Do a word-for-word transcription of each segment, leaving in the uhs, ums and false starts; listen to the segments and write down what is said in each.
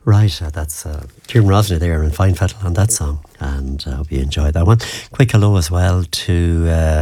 Right, uh, that's uh, Kieran Rosny there and Fine Fettle on that song, and I uh, hope you enjoyed that one. Quick hello as well to uh,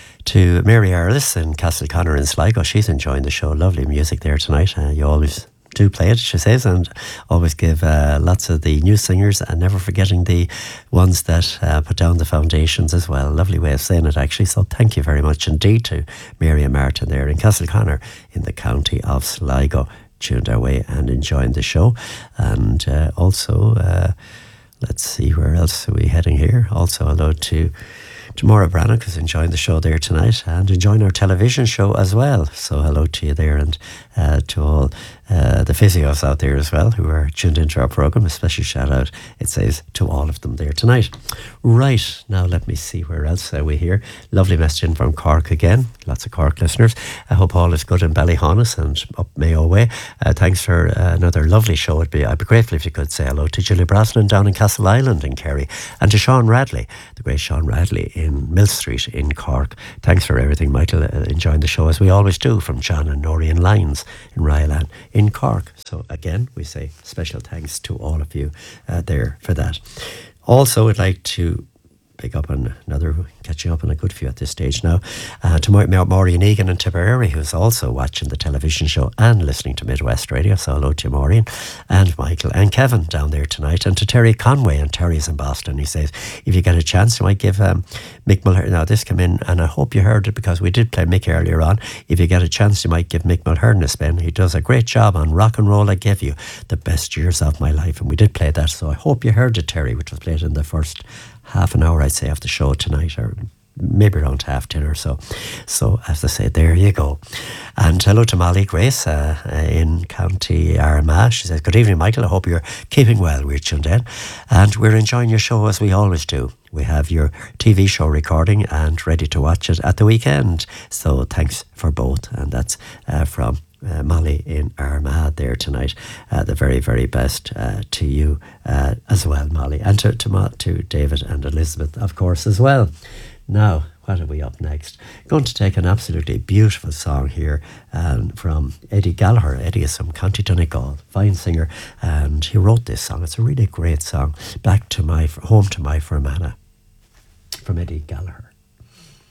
to Mary Arliss in Castleconnor in Sligo. She's enjoying the show. Lovely music there tonight. Uh, you always do play it, she says, and always give uh, lots of the new singers, and never forgetting the ones that uh, put down the foundations as well. Lovely way of saying it, actually. So thank you very much indeed to Mary and Martin there in Castleconnor in the county of Sligo, tuned our way and enjoying the show. And uh, also, uh, let's see, where else are we heading here? Also, hello to to Maura Brannock, who's enjoying the show there tonight and enjoying our television show as well. So hello to you there, and uh, to all uh, the physios out there as well who are tuned into our programme. Especially shout out, it says, to all of them there tonight. Right, now let me see, where else are we here? Lovely message in from Cork again. Lots of Cork listeners. I hope all is good in Ballyhonus and up Mayo way. Uh, thanks for uh, another lovely show. It'd be, I'd be grateful if you could say hello to Julie Brosnan down in Castle Island in Kerry, and to Sean Radley, the great Sean Radley in Mill Street in Cork. Thanks for everything, Michael. Uh, enjoying the show as we always do, from John and Nori and Lyons in Ryalan in Cork. So again, we say special thanks to all of you uh, there for that. Also, I'd like to pick up on another, catching up on a good few at this stage now, uh, to Maureen Egan in Tipperary, who's also watching the television show and listening to Midwest Radio. So hello to Maureen and Michael and Kevin down there tonight, and to Terry Conway, and Terry's in Boston. He says, if you get a chance, you might give um, Mick Mulhern, now this came in, and I hope you heard it because we did play Mick earlier on. If you get a chance, you might give Mick Mulhern a spin. He does a great job on Rock and Roll I Give You, the best years of my life, and we did play that. So I hope you heard it, Terry, which was played in the first half an hour, I'd say, of the show tonight, or maybe around half ten or so. So, as I say, there you go. And hello to Molly Grace uh, in County Armagh. She says, good evening, Michael. I hope you're keeping well. We're tuned in, and we're enjoying your show as we always do. We have your T V show recording and ready to watch it at the weekend. So thanks for both. And that's uh, from Uh, Molly in Armagh there tonight. Uh, the very, very best uh, to you uh, as well, Molly, and to, to to David and Elizabeth, of course, as well. Now, what are we up next? Going to take an absolutely beautiful song here um, from Eddie Gallagher. Eddie is from County Donegal, fine singer, and he wrote this song. It's a really great song. Back to my Home to My Fermanagh, from Eddie Gallagher.